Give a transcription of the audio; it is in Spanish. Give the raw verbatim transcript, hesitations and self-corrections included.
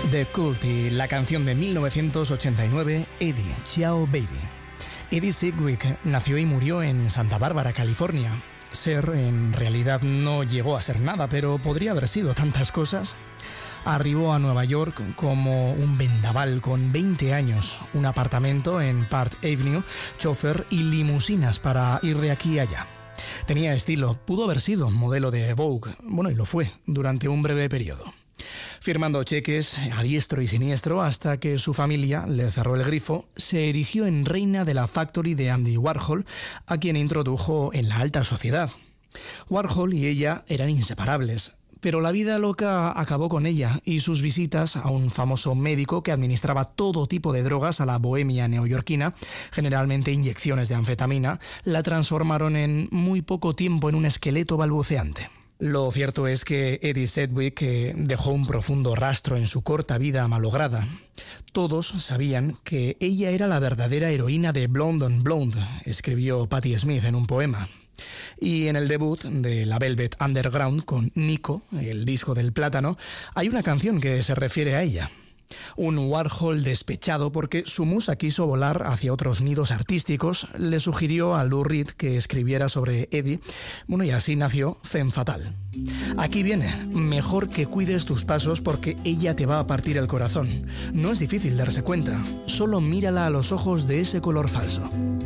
The Cult y la canción de mil novecientos ochenta y nueve, Eddie, Ciao Baby. Eddie Sedgwick nació y murió en Santa Bárbara, California. Ser, en realidad, no llegó a ser nada, pero podría haber sido tantas cosas. Arribó a Nueva York como un vendaval con veinte años, un apartamento en Park Avenue, chofer y limusinas para ir de aquí a allá. Tenía estilo, pudo haber sido modelo de Vogue, bueno, y lo fue durante un breve periodo. Firmando cheques a diestro y siniestro hasta que su familia le cerró el grifo, se erigió en reina de la Factory de Andy Warhol, a quien introdujo en la alta sociedad. Warhol y ella eran inseparables, pero la vida loca acabó con ella y sus visitas a un famoso médico que administraba todo tipo de drogas a la bohemia neoyorquina, generalmente inyecciones de anfetamina, la transformaron en muy poco tiempo en un esqueleto balbuceante. Lo cierto es que Eddie Sedgwick eh, dejó un profundo rastro en su corta vida malograda. Todos sabían que ella era la verdadera heroína de Blonde on Blonde, escribió Patti Smith en un poema. Y en el debut de la Velvet Underground con Nico, el disco del plátano, hay una canción que se refiere a ella. Un Warhol despechado porque su musa quiso volar hacia otros nidos artísticos, le sugirió a Lou Reed que escribiera sobre Eddie, bueno, y así nació Femme Fatale. Aquí viene, mejor que cuides tus pasos porque ella te va a partir el corazón. No es difícil darse cuenta, solo mírala a los ojos de ese color falso.